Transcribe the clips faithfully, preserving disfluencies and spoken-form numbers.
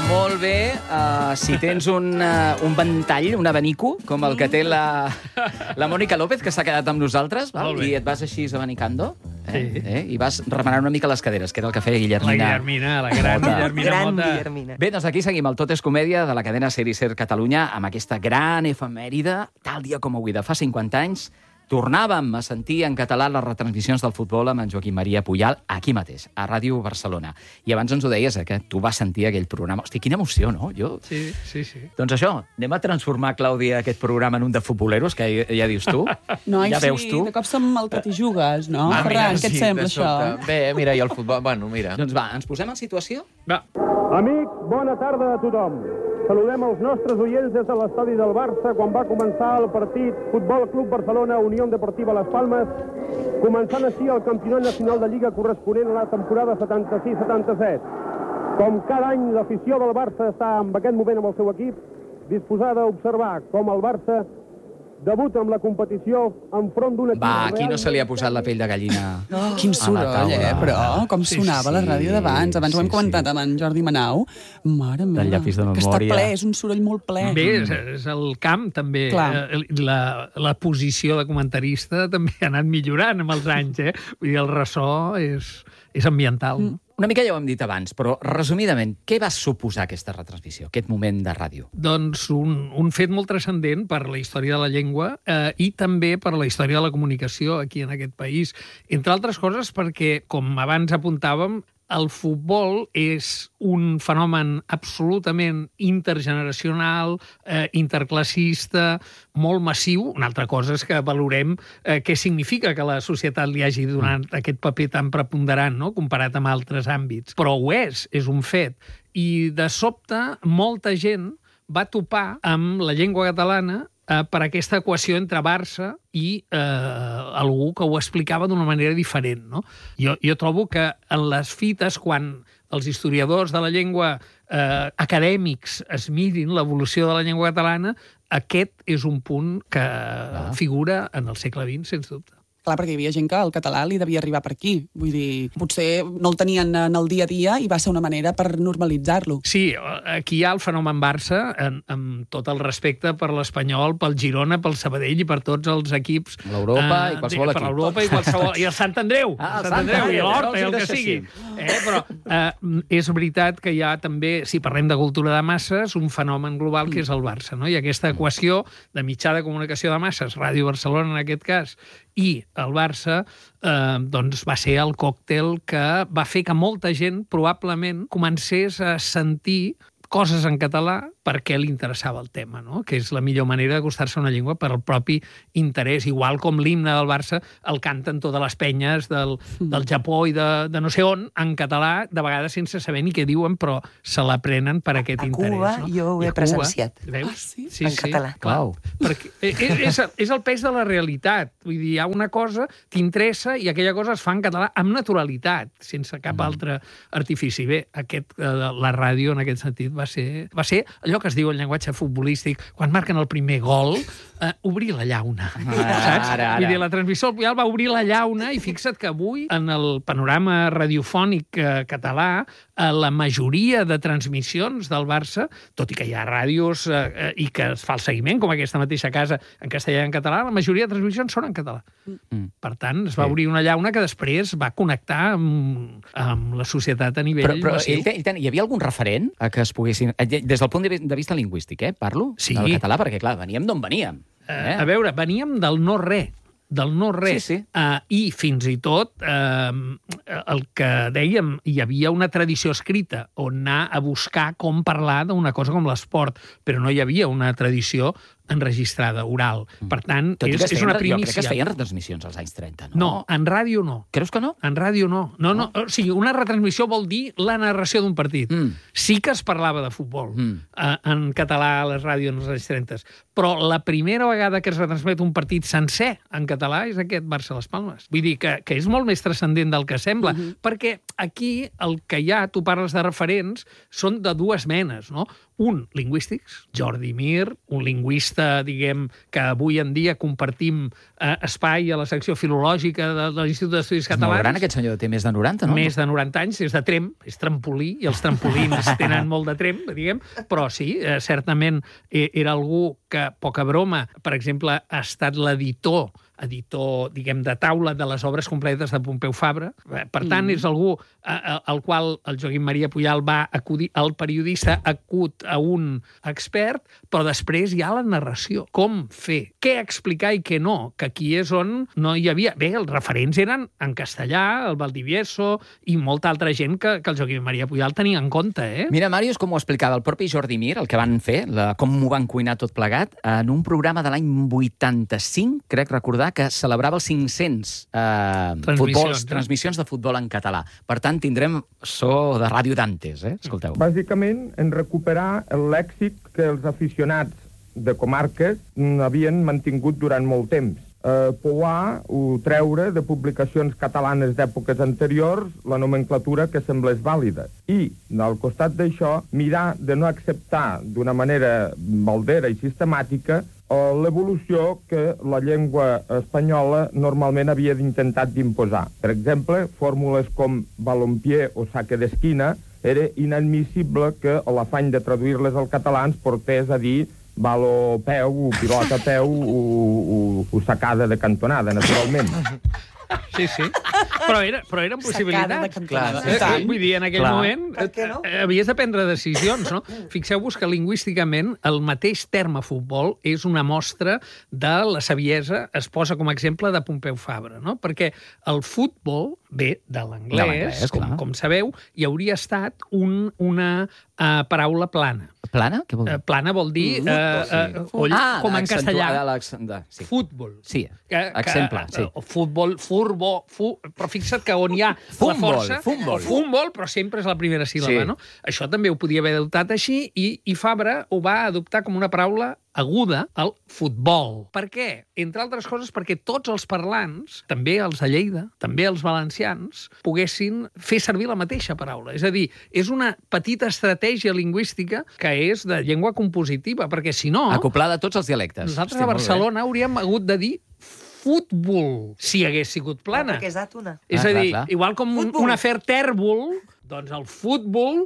molt bé uh, si tens un, uh, un ventall, un abanico, com el que té la, la Mònica López, que s'ha quedat amb nosaltres, val? I et vas així abanicando, eh? Sí. Eh? I vas remenant una mica les caderes, que era el que feia Guillermina. La Guillermina, la gran Mota. Guillermina Gran Mota. Guillermina. Bé, doncs aquí seguim el Tot és Comèdia de la cadena Ser i Ser Catalunya amb aquesta gran efemèride, tal dia com avui de fa cinquanta anys, tornàvem a sentir en català les retransmissions del futbol amb en Joaquim Maria Pujal, aquí mateix, a Ràdio Barcelona. I abans ens ho deies, eh, que tu vas sentir aquell programa. Hosti, quina emoció, no? Jo... Sí, sí, sí. Doncs això, anem a transformar, Clàudia, aquest programa en un de futboleros, que ja, ja dius tu. No, ja sí, veus tu. de cop som el tot i jugues, no? Ah, Ferran, mira, què et sí, sembla, de això? sobte. Bé, mira, i el futbol... Bueno, mira. Doncs va, ens posem en situació? Va. Amics, bona tarda a tothom. Saludem els nostres oients des de l'estadi del Barça quan va començar el partit Futbol Club Barcelona Unió Deportiva Las Palmes, començant així el campionat nacional de Lliga corresponent a la temporada setanta-sis setanta-set. Com cada any, l'afició del Barça està en aquest moment amb el seu equip, disposada a observar com el Barça debuta amb la competició enfront d'un equip... Va, aquí no se li ha posat la pell de gallina Oh, quin a la soroll, taula. eh? Però com Sí, sonava sí, la ràdio d'abans. Abans ho hem sí, comentat sí. amb en Jordi Manau. Mare meva, Del llapis de que està memòria. ple, és un soroll molt ple. Bé, és, és el camp, també. Clar. Eh, La, la posició de comentarista també ha anat millorant amb els anys, eh? Vull dir, el ressò és, és ambiental. Mm. Una mica ja ho hem dit abans, però resumidament, què va suposar aquesta retransmissió, aquest moment de ràdio? Doncs un, un fet molt transcendent per la història de la llengua eh, i també per la història de la comunicació aquí en aquest país. Entre altres coses perquè, com abans apuntàvem, el futbol és un fenomen absolutament intergeneracional, eh, interclassista, molt massiu. Una altra cosa és que valorem eh, què significa que la societat li hagi donat aquest paper tan preponderant, no?, comparat amb altres àmbits. Però ho és, és un fet. I de sobte, molta gent va topar amb la llengua catalana eh, per aquesta equació entre Barça i eh, algú que ho explicava d'una manera diferent, no? Jo, jo trobo que en les fites, quan els historiadors de la llengua eh, acadèmics es mirin l'evolució de la llengua catalana, aquest és un punt que ah. figura en el segle vint, sens dubte. Clar, perquè hi havia gent que el català li devia arribar per aquí. Vull dir, potser no el tenien en el dia a dia i va ser una manera per normalitzar-lo. Sí, aquí hi ha el fenomen Barça, en, amb tot el respecte per l'Espanyol, pel Girona, pel Sabadell i per tots els equips... L'Europa i qualsevol equip. Per equip. l'Europa i qualsevol... I el Sant Andreu, Ah, el Sant Andreu i l'Horta i el que deixa sigui. així. Eh, però eh, és veritat que hi ha també, si parlem de cultura de masses, un fenomen global que és el Barça, no? I aquesta equació de mitjà de comunicació de masses, Ràdio Barcelona en aquest cas, i el Barça, eh, doncs va ser el còctel que va fer que molta gent probablement comencés a sentir coses en català perquè li interessava el tema, no? Que és la millor manera d'acostar-se a una llengua per al propi interès. Igual com l'himne del Barça el canten totes les penyes del, del Japó i de, de no sé on, en català, de vegades sense saber ni què diuen, però se l'aprenen per aquest A interès. Cuba no? jo ho I he a Cuba, presenciat. Veus? Ah, sí? Sí, En sí, català. clar. Uau. Perquè és, és, és el pes de la realitat. Vull dir, hi ha una cosa, t'interessa i aquella cosa es fa en català amb naturalitat, sense cap mm. altre artifici. Bé, aquest, eh, la ràdio en aquest sentit va ser, va ser allò que es diu en llenguatge futbolístic, quan marquen el primer gol, eh, obrir la llauna. Ah, saps? ara, ara. Vull dir, la transmissió del Puyal va obrir la llauna i fixa't que avui, en el panorama radiofònic eh, català, eh, la majoria de transmissions del Barça, tot i que hi ha ràdios eh, i que es fa el seguiment, com aquesta mateixa casa, en castellà i en català, la majoria de transmissions són en català. Mm. Per tant, es va Sí. obrir una llauna que després va connectar amb, amb la societat a nivell Però, però massiu. ell, ten- ell, ten- hi havia algun referent a que es poguessin... eh, Des del punt de vi- de vista lingüístic, eh, parlo? Sí. Del català, perquè, clar, veníem d'on veníem. Eh, a veure, veníem del no-res, del no-res. Sí, sí. Uh, I fins i tot uh, el que dèiem, hi havia una tradició escrita on anar a buscar com parlar d'una cosa com l'esport, però no hi havia una tradició enregistrada, oral. Per tant, Tot i és, que es és feien- una Jo crec que primícia. es feien retransmissions als anys trenta, no? No, en ràdio no. Creus que no? En ràdio no. No, no. O sigui, una retransmissió vol dir la narració d'un partit. Mm. Sí que es parlava de futbol Mm. eh, en català a les ràdios als anys trenta, però la primera vegada que es retransmet un partit sencer en català és aquest Barça-Les Palmes. Vull dir que, que és molt més transcendent del que sembla, mm-hmm. perquè aquí el que hi ha, tu parles de referents, són de dues menes, no? Un, lingüístics, Jordi Mir, un lingüista lingüista, diguem, que avui en dia compartim eh, espai a la secció filològica de, de l'Institut d'Estudis Catalans. Molt gran, aquest senyor té més de noranta, no? Més de noranta anys, és de Tremp, és trampolí, i els trampolins tenen molt de Tremp, diguem, però sí, eh, certament eh, era algú que, poca broma, per exemple, ha estat l'editor editor, diguem, de taula de les obres completes de Pompeu Fabra. Per tant, mm. és algú al qual el Joaquim Maria Pujal va acudir, el periodista acut a un expert, però després hi ha la narració. Com fer? Què explicar i què no? Que aquí és on no hi havia... Bé, els referents eren en castellà, el Valdivieso i molta altra gent que, que el Joaquim Maria Pujal tenia en compte, eh? Mira, Màrius, com ho explicava el propi Jordi Mir, el que van fer, la, com m'ho van cuinar tot plegat, en un programa de l'any vuitanta-cinc, crec recordar, que celebrava els cinc-cents eh, transmissions, futbols, eh? transmissions de futbol en català. Per tant, tindrem so de Ràdio Dantes, eh? Escolteu. Bàsicament, en recuperar el lèxic que els aficionats de comarques havien mantingut durant molt temps. Eh, pouar o treure de publicacions catalanes d'èpoques anteriors la nomenclatura que semblés vàlida. I, al costat d'això, mirar de no acceptar d'una manera maldera i sistemàtica l'evolució que la llengua espanyola normalment havia intentat d'imposar. Per exemple, fórmules com balompié o saque d'esquina era inadmissible que l'afany de traduir-les al català ens portés a dir balo peu, o pilota peu, o, o, o sacada de cantonada, naturalment. Sí, sí. Però, era, però eren possibilitats. Clar, eh, eh, vull dir, en aquell Clar. moment eh, no? havies de prendre decisions, no? Fixeu-vos que lingüísticament el mateix terme futbol és una mostra de la saviesa, es posa com a exemple de Pompeu Fabra, no? Perquè el futbol ve de l'anglès, com, com sabeu, i hauria estat un, una uh, paraula plana. Plana? Què vol dir? Uh, plana vol dir uh, uh, oll, ah, com en castellà. De, sí. Futbol. Sí, que, exemple, que, sí. Uh, futbol, furbo, fu, però fixa't que on hi ha Fumbol, la força... fumbol. Fumbol, però sempre és la primera síl·laba, Sí. no? Això també ho podia haver adoptat així, i, i Fabra ho va adoptar com una paraula aguda al futbol. Per què? Entre altres coses perquè tots els parlants, també els de Lleida, també els valencians, poguessin fer servir la mateixa paraula. És a dir, és una petita estratègia lingüística que és de llengua compositiva, perquè si no... Acoplada a tots els dialectes. Nosaltres Hosti, a Barcelona hauríem hagut de dir futbol, si hagués sigut plana. Perquè és d'àtona. És Ah, a clar, dir, clar. igual com un, un afer tèrbol, doncs el futbol...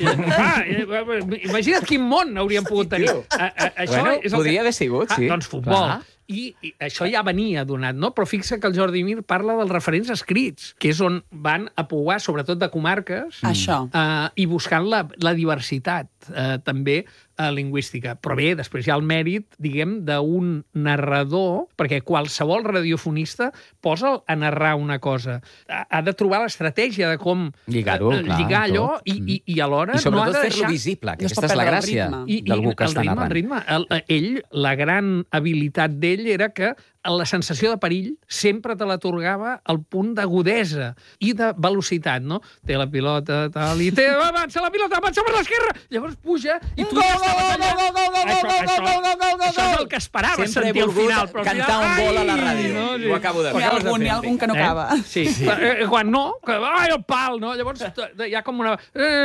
Ah, imagina't quin món hauríem pogut tenir. A, a, això Bueno, és el podria que... haver sigut, sí. Ah, doncs futbol. Clar. I, I això ja venia donat, no? Però fixa que el Jordi Mir parla dels referents escrits, que és on van a pouar, sobretot de comarques, Això. eh, i buscant la, la diversitat, eh, també, eh, lingüística. Però bé, després hi ha el mèrit, diguem, d'un narrador, perquè qualsevol radiofonista posa a narrar una cosa. Ha, ha de trobar l'estratègia de com Lligar-ho, eh, clar, lligar allò, tot. i, i, i alhora I sobretot no ha de fer-lo deixar... visible, que No es pot aquesta és la perdre el gràcia ritme. I, d'algú i que el està ritme, narrant. el ritme. El, ell, la gran habilitat d'ell era que la sensació de perill sempre te l'atorgava al punt d'agudesa i de velocitat, no? Té la pilota, tal, i té... Avança la pilota, avança per l'esquerra! Llavors puja i tu ja estaves allà... Això, això, això és el que esperava Sempre he sentir al volgut final. Però al cantar final, un gol a la ai, ràdio. no? I ho acabo de N'hi fer. ha algun, n'hi ha algun que no acaba. Sí, sí. Eh, quan no, que, ai, el pal, no? Llavors hi ha com una...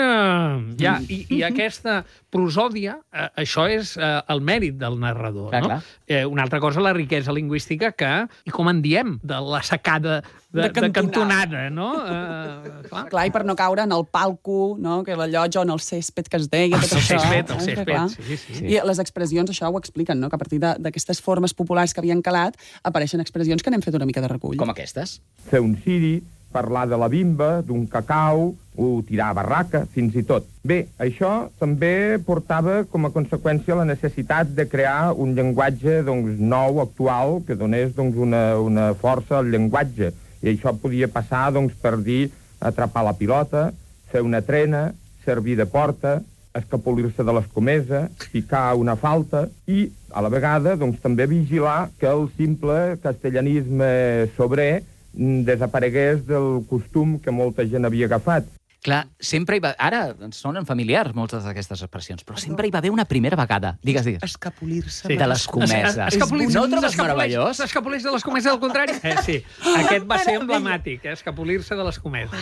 Eh, ja, i, I aquesta prosòdia, eh, això és eh, el mèrit del narrador, Clar, no? clar. Eh, una altra cosa, la riquesa lingüística que, i com en diem, de la sacada de, De de, de cantonada. cantonada, no? Eh, clar. Clar, i per no caure en el palco, no? Que la llotja o en el césped que es deia, tot el això. césped, el eh, césped, clar. sí, sí. I les expressions, això ho expliquen, no? Que a partir de- d'aquestes formes populars que havien calat, apareixen expressions que n'hem fet una mica de recull. Com aquestes. Fer un ciri, parlar de la bimba, d'un cacau, o tirar a barraca, fins i tot. Bé, això també portava com a conseqüència la necessitat de crear un llenguatge doncs, nou, actual, que donés doncs, una, una força al llenguatge. I això podia passar doncs, per dir atrapar la pilota, fer una trena, servir de porta, escapolir-se de l'escomesa, picar una falta i, a la vegada, doncs, també vigilar que el simple castellanisme sobrer desaparegués del costum que molta gent havia agafat. Clar, sempre hi va... Ara ens sonen familiars moltes d'aquestes expressions, però sempre hi va haver una primera vegada. Digues, digues. Escapolir-se. Sí. De l'escomesa. Escapolir-se. No ho trobes S'escapoleix- meravellós? S'escapoleix de l'escomesa, al contrari? Eh, sí. Aquest va ser emblemàtic, eh? Escapolir-se de l'escomesa.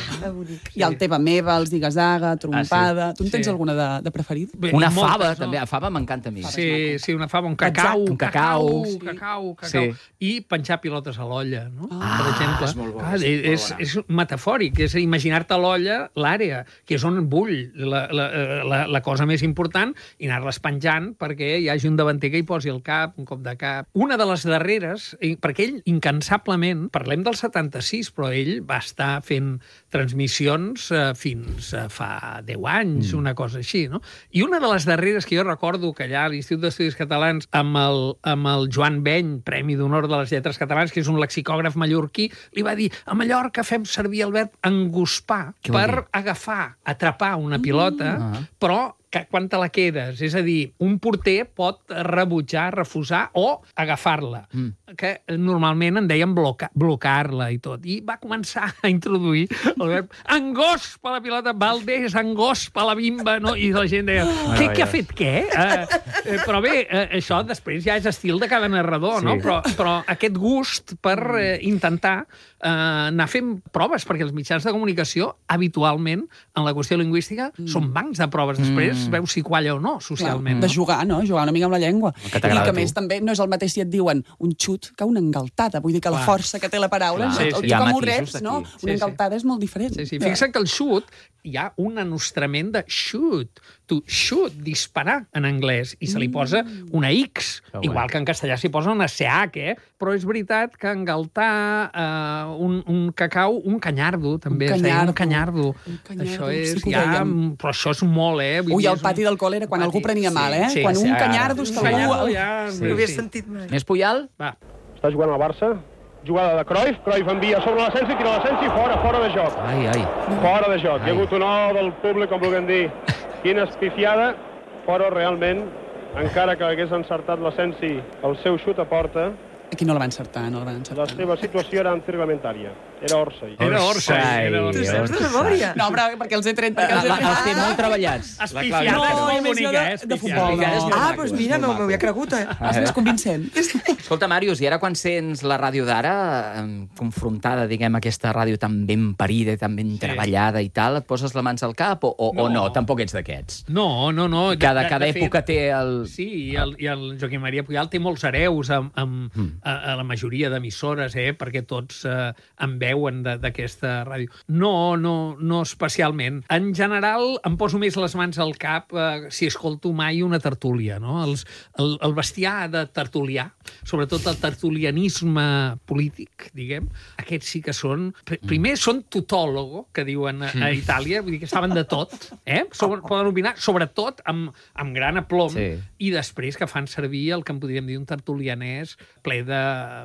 I el teva meva, els ziga-zaga, trompada... Ah, Tu en tens Sí. alguna de, de preferit? Bé, Una moltes, fava, no? també. La fava m'encanta a mi. Sí, sí, una fava, un cacau, Un cacau. cacau, cacau, cacau. Sí. I penjar pilotes a l'olla, no? Ah, per exemple. és molt bo, Clar, és és, molt és, bona. és metafòric, és imaginar-te l'olla, l'àrea, que és on bull la, la, la, la cosa més important, i anar-les penjant perquè hi hagi un davanter que hi posi el cap, un cop de cap. Una de les darreres, i- perquè ell, incansablement, parlem del setanta-sis, però ell va estar fent transmissions eh, fins a fa deu anys, mm. una cosa així, no? I una de les darreres que jo recordo que allà a l'Institut d'Estudis Catalans, amb el, amb el Joan Beny, Premi d'Honor de les Lletres Catalanes, que és un lexicògraf mallorquí, li va dir, a Mallorca fem servir el verb enguspar Què vol per dir? agafar, atrapar una pilota, Ah. però que, quan te la quedes. És a dir, un porter pot rebutjar, refusar o agafar-la, Mm. que normalment en deien bloca, blocar-la i tot. I va començar a introduir el verb engospa la pilota, Valdés, engospa la bimba, no? I la gent deia, què, què ha fet què? Uh, eh, però bé, uh, això després ja és estil de cada narrador, Sí. no? Però, però aquest gust per uh, intentar uh, anar fent proves, perquè els mitjans de comunicació, habitualment, en la qüestió lingüística, mm. són bancs de proves. Després Mm. veus si qualla o no, socialment. De no? jugar, no? Jugar una mica amb la llengua. que I t'agrada que, a a més, tu. també no és el mateix si et diuen un xut que una engaltada. Vull dir que la Clar. força que té la paraula, Clar. sí, Sí, sí. sí. Hi ha com ho matisos reps, no? aquí. Sí, Una sí. engaltada és molt diferent. Sí, sí. Fixa't que el shoot hi ha un anostrament de shoot. To shoot, disparar en anglès, i se li posa una X, Que igual guai. que en castellà s'hi posa una C H, eh? Però és veritat que engaltar uh, un, un cacau, un canyardo, també Un es deia un canyardo. canyardo. Un canyardo, Això és, sí que ho ja, dèiem. però això és molt, eh? Vull Ui, dir, al és pati un- del col·le era quan algú prenia Sí, mal, eh? sí, quan sí, un ara. canyardo Un està canyardo algú... ja... Sí. sí, No havia sí. sentit mai. Més Puyal? Va. Està jugant al Barça, jugada de Cruyff, Cruyff envia sobre l'Asensi, tira l'Asensi, fora, fora de joc. Ai, ai. Fora de joc. Hi Ai. ha hagut un o del públic, com vulguem dir. Quina espifiada, però realment, encara que hagués encertat l'Asensi el seu xut a porta, Aquí no la va encertar, no la va la encertar. seva situació era antirreglamentària. Era Orsay. Era Orsay, era Tu Orsay. saps de memòria? No, però perquè els he tret... Perquè La, els he la, tret... els té molt treballats. Espifiada, No, és i molt més bonica, de- eh? de Espifiada. futbol, no. És molt Ah, maco, doncs és mira, molt no maco. m'ho havia cregut, eh? És més convincent. Escolta, Màrius, i ara quan sents la ràdio d'ara, em, confrontada, diguem, aquesta ràdio tan ben parida i tan ben treballada i tal, et poses la mans al cap o, o no. o no? Tampoc ets d'aquests. No, no, no. De- Cada, de- cada de fet, època té el... Sí, i el, i el Joaquim Maria Pujal té molts hereus amb, amb, Mm. a, a la majoria d'emissores, eh, perquè tots eh, en veuen de- d'aquesta ràdio. No, no, no especialment. En general, em poso més les mans al cap eh, si escolto mai una tertúlia, no? Els, el, el bestiar de tertulià, sobretot el tertulianisme polític, diguem, aquests sí que són... pr- Primer són tutòlogo, que diuen a, a Itàlia, vull dir que saben de tot, eh? Sobre, poden opinar, sobretot amb, amb gran aplom, Sí. i després que fan servir el que en podríem dir un tertulianès ple de,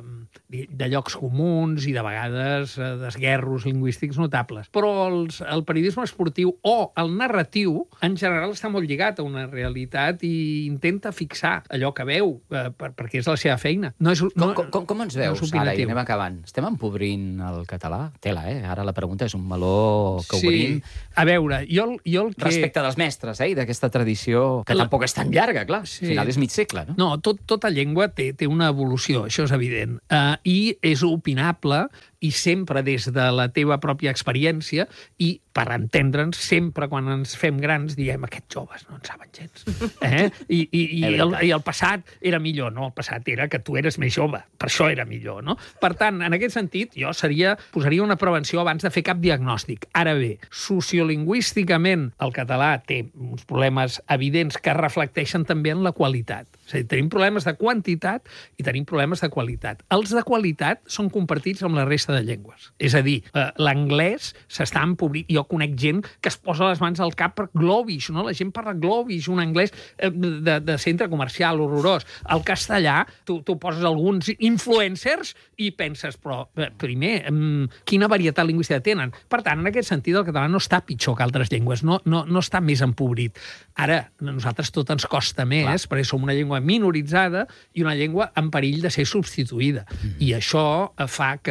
de, de llocs comuns i de vegades eh, d'esguerros lingüístics notables. Però els, el periodisme esportiu o el narratiu en general està molt lligat a una realitat i intenta fixar allò que veu, eh, per, perquè és la seva feina. No és, Com, no, com, com, com ens no veus és ara? I opinatiu. anem acabant. Estem empobrint el català? Tela, eh? Ara la pregunta és un meló que obrim. Sí, a veure, jo, el- jo el que... Respecte dels mestres, eh? I d'aquesta tradició que La- tampoc és tan llarga, clar. Sí. Al final és mig segle, no? No, tot, tota llengua té, té una evolució, això és evident. Uh, I és opinable, i sempre des de la teva pròpia experiència, i per entendre'ns, sempre quan ens fem grans diem aquests joves no en saben gens. Eh? I, i, i, És el, veritat. I el passat era millor, no? El passat era que tu eres més jove, per això era millor, no? Per tant, en aquest sentit, jo seria, posaria una prevenció abans de fer cap diagnòstic. Ara bé, sociolingüísticament el català té uns problemes evidents que reflecteixen també en la qualitat. És a dir, tenim problemes de quantitat i tenim problemes de qualitat. Els de qualitat són compartits amb la resta de llengües. És a dir, eh, l'anglès s'està empobrint. Jo conec gent que es posa les mans al cap per Globish, no? La gent parla Globish, un anglès eh, de, de centre comercial horrorós. El castellà, tu, tu poses alguns influencers i penses, però, eh, primer, mm, quina varietat lingüística tenen? Per tant, en aquest sentit, el català no està pitjor que altres llengües, no, no, no està més empobrit. Ara, a nosaltres tot ens costa més, Clar. perquè som una llengua minoritzada i una llengua en perill de ser substituïda. Mm. I això eh, fa que, eh,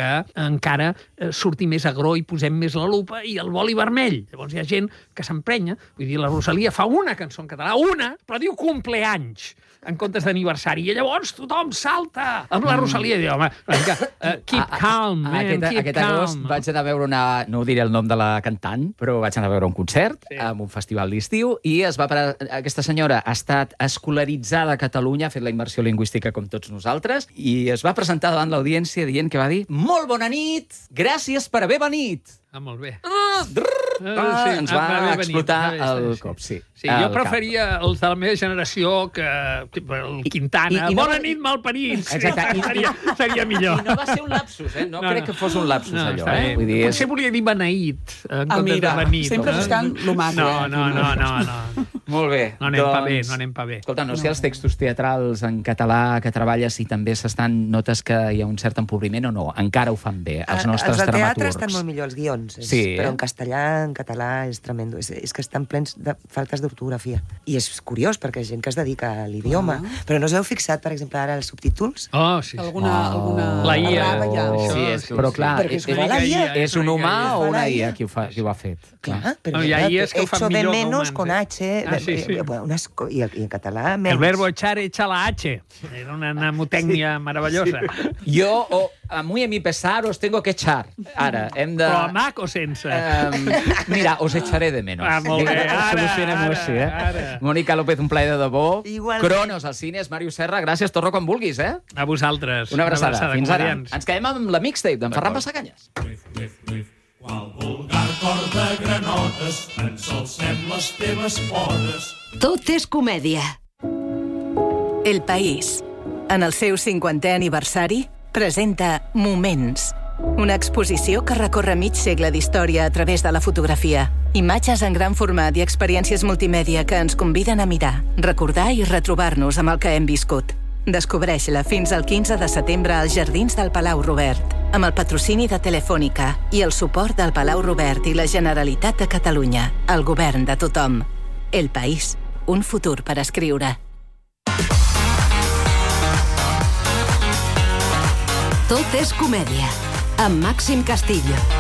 encara eh, surti més agró i posem més la lupa i el boli vermell. Llavors hi ha gent que s'emprenya. Vull dir, la Rosalia fa una cançó en català, una, però diu compleanys en comptes d'aniversari. I llavors tothom salta amb la Rosalia i diu, home, una mica, uh, keep calm, man, aquest, keep aquest calm. agost vaig anar a veure una... No diré el nom de la cantant, però vaig anar a veure un concert sí. en un festival d'estiu i es va parar... aquesta senyora ha estat escolaritzada a Catalunya, ha fet la immersió lingüística com tots nosaltres, i es va presentar davant l'audiència dient que va dir molt bona nit, gràcies per haver venit. Ah, molt bé. Ah, drrr, ah, sí, ens va ah, explotar venit, el sí. cop, sí. Sí, jo preferia cap. els de la meva generació que el Quintana. I, i, i no... Bona nit, malparits! Exacte. I, seria, seria millor. I no va ser un lapsus, eh? No, no crec no. que fos un lapsus, no, allò. Eh? Vull dir, Potser és... volia dir beneït, en ah, comptes mira, de benit. Sempre buscant lo maco. No, no, no, no, no. Molt bé. No anem doncs... pa bé, no anem pa bé. Escolta, no sé els textos teatrals en català que treballes si també s'estan notes que hi ha un cert empobriment o no. Encara ho fan bé, els nostres dramaturgs. Els de teatre dramaturgs. estan molt millor, els guions. Sí, però eh? en castellà, en català, és tremendo. És, és que estan plens de faltes d'ortografia. I és curiós, perquè és gent que es dedica a l'idioma. Ah. Però no us heu fixat, per exemple, ara els subtítols? Oh, sí. Alguna, oh. alguna... La I A. Oh. Ja. Sí, és, però clar, és, és, és, és un humà o una I A qui ho, fa, qui ho ha fet? Clar, però no, ja, I A és que ho fan millor de menos humans, con H. Ah, sí, sí. Unes, i, I en català, menos. El verbo echar echa la H. Era una mnemotècnia sí. meravellosa. Sí. Jo, o, a muy a mi pesar, os tengo que echar. Ara, hem de... Però amb H o sense? Um, mira, os echaré de menos. Ah, molt bé. Ara, Solucionem-ho així, eh? Ara. Mònica López, un plaer de debò. Igualment. Cronos, als cines. Màrius Serra, gràcies. Torno quan vulguis, eh? A vosaltres. Una abraçada. Una abraçada. Fins ara. Comedians. Ens quedem amb la mixtape d'en Ferran Passacanyes. Qual vulgar cor de granotes ens alcem les teves potes. Tot és comèdia. El País, en el seu cinquantè aniversari, presenta Moments, una exposició que recorre mig segle d'història a través de la fotografia. Imatges en gran format i experiències multimèdia que ens conviden a mirar, recordar i retrobar-nos amb el que hem viscut. Descobreix-la fins al quinze de setembre als Jardins del Palau Robert, amb el patrocini de Telefònica i el suport del Palau Robert i la Generalitat de Catalunya, el govern de tothom. El País, un futur per escriure. Tot és comèdia, amb Màxim Castillo.